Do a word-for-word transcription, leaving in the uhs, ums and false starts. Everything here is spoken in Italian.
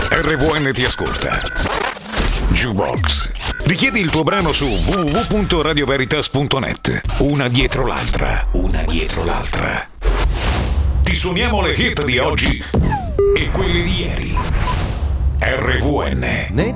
R V N ti ascolta. Jukebox. Richiedi il tuo brano su w w w punto radio veritas punto net. Una dietro l'altra, una dietro l'altra. Ti suoniamo le hit di oggi e quelle di ieri. R V N. Nei